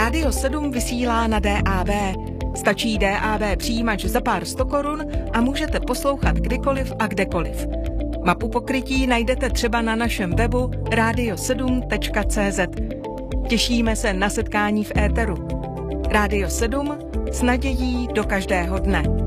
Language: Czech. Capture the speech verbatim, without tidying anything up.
Rádio sedm vysílá na D A B. Stačí D A B přijímač za pár sto korun a můžete poslouchat kdykoliv a kdekoliv. Mapu pokrytí najdete třeba na našem webu radio sedm tečka cé zet. Těšíme se na setkání v éteru. Rádio sedm s nadějí do každého dne.